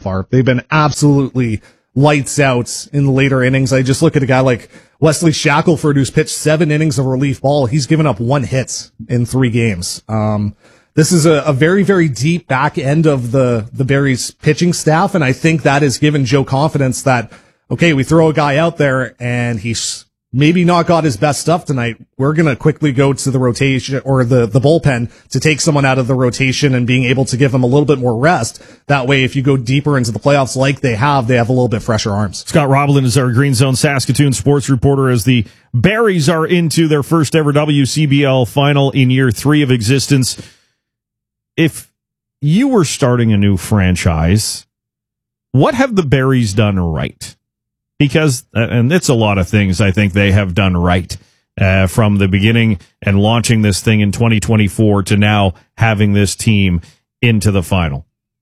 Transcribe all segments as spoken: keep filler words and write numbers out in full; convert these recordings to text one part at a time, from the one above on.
far. They've been absolutely lights out in the later innings. I just look at a guy like Wesley Shackelford, who's pitched seven innings of relief ball. He's given up one hit in three games. Um, this is a, a very, very deep back end of the, the Barries pitching staff. And I think that has given Joe confidence that, okay, we throw a guy out there and he's maybe not got his best stuff tonight. We're going to quickly go to the rotation or the, the bullpen to take someone out of the rotation and being able to give them a little bit more rest. That way, if you go deeper into the playoffs like they have, they have a little bit fresher arms. Scott Roblin is our Green Zone Saskatoon sports reporter as the Barries are into their first ever W C B L final in year three of existence. If you were starting a new franchise, what have the Barries done right? Because, and it's a lot of things I think they have done right uh, from the beginning and launching this thing in twenty twenty-four to now having this team into the final.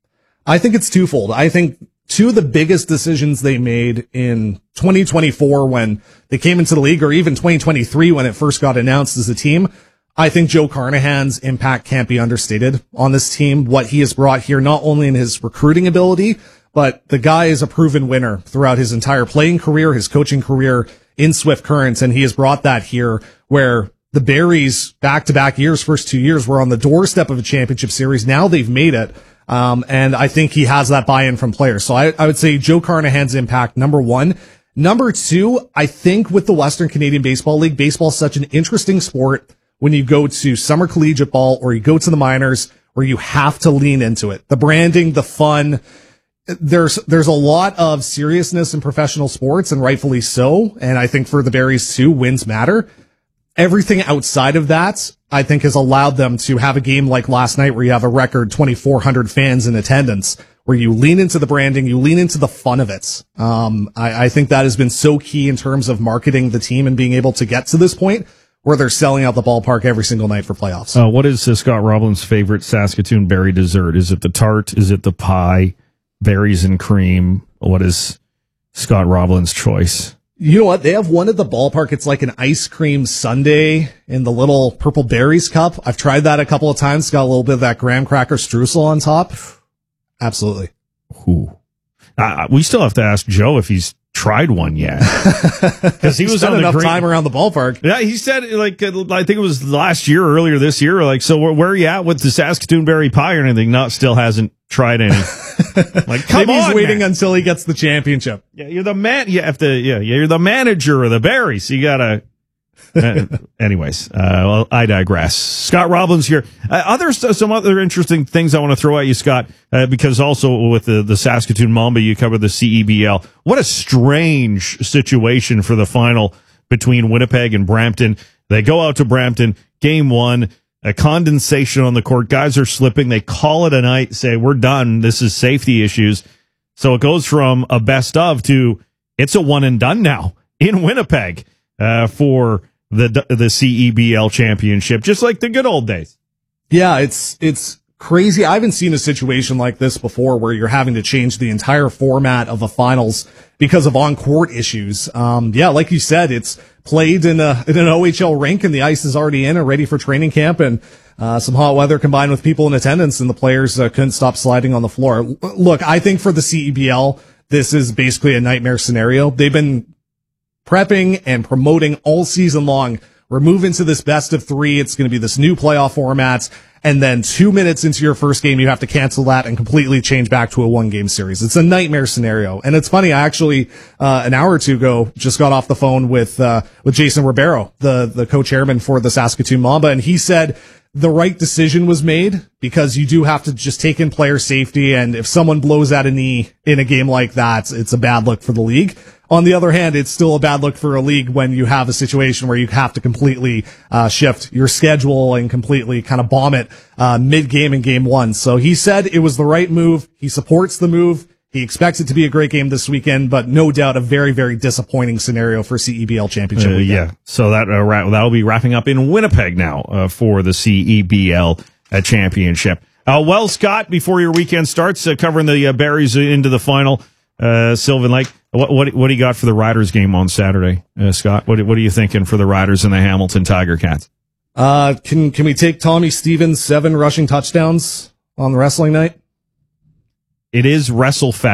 I think it's twofold. I think two of the biggest decisions they made in twenty twenty-four when they came into the league, or even twenty twenty-three when it first got announced as a team, I think Joe Carnahan's impact can't be understated on this team. What he has brought here, not only in his recruiting ability, but the guy is a proven winner throughout his entire playing career, his coaching career in Swift Current, and he has brought that here where the Barries back-to-back years, first two years, were on the doorstep of a championship series. Now they've made it, um, and I think he has that buy-in from players. So I, I would say Joe Carnahan's impact, number one. Number two, I think with the Western Canadian Baseball League, baseball is such an interesting sport when you go to summer collegiate ball or you go to the minors where you have to lean into it. The branding, the fun. There's, there's a lot of seriousness in professional sports, and rightfully so. And I think for the Barries too, wins matter. Everything outside of that, I think, has allowed them to have a game like last night where you have a record twenty-four hundred fans in attendance, where you lean into the branding, you lean into the fun of it. Um, I, I think that has been so key in terms of marketing the team and being able to get to this point where they're selling out the ballpark every single night for playoffs. Uh, what is uh, Scott Roblin's favorite Saskatoon Berry dessert? Is it the tart? Is it the pie? Berries and cream? What is Scott Roblin's choice? You know what? They have one at the ballpark. It's like an ice cream sundae in the little purple berries cup. I've tried that a couple of times. It's got a little bit of that graham cracker streusel on top. Absolutely. Ooh. Uh, we still have to ask Joe if he's tried one yet, because he was on enough the green, time around the ballpark. Yeah, he said, like, uh, I think it was last year, or earlier this year. Like, so where, where are you at with the Saskatoon Berry pie or anything? Not still hasn't tried any. Like, come Maybe on, he's waiting man. until he gets the championship. Yeah, you're the man. You have to. Yeah, you're the manager of the Berries. So you gotta. Uh, anyways, uh, well, I digress. Scott Roblin's here. Uh, other some other interesting things I want to throw at you, Scott, uh, because also with the, the Saskatoon Mamba, you cover the C E B L. What a strange situation for the final between Winnipeg and Brampton. They go out to Brampton, game one, a condensation on the court. Guys are slipping. They call it a night, say, we're done. This is safety issues. So it goes from a best of to it's a one and done now in Winnipeg uh, for the the C E B L championship, just like the good old days. Yeah, it's it's crazy. I haven't seen a situation like this before where you're having to change the entire format of a finals because of on-court issues. Um, yeah, like you said, it's played in a in an O H L rink, and the ice is already in and ready for training camp, and uh, some hot weather combined with people in attendance, and the players uh, couldn't stop sliding on the floor. Look, I think for the C E B L, this is basically a nightmare scenario. They've been prepping and promoting all season long. We're moving to this best of three. It's going to be this new playoff format. And then two minutes into your first game, you have to cancel that and completely change back to a one game series. It's a nightmare scenario. And it's funny. I actually, uh, an hour or two ago, just got off the phone with, uh, with Jason Ribeiro, the, the co-chairman for the Saskatoon Mamba. And he said the right decision was made because you do have to just take in player safety. And if someone blows out a knee in a game like that, it's a bad look for the league. On the other hand, it's still a bad look for a league when you have a situation where you have to completely uh shift your schedule and completely kind of bomb it uh mid-game in game one. So he said it was the right move. He supports the move. He expects it to be a great game this weekend, but no doubt a very, very disappointing scenario for C E B L championship uh, weekend. Yeah, so that uh, ra- that'll be wrapping up in Winnipeg now uh, for the C E B L uh, championship. Uh, well, Scott, before your weekend starts, uh, covering the uh, Berries into the final, uh, Sylvan Lake, what, what what do you got for the Riders game on Saturday, uh, Scott? What what are you thinking for the Riders and the Hamilton Tiger Cats? Uh, can can we take Tommy Stevens' seven rushing touchdowns on the wrestling night? It is WrestleFest.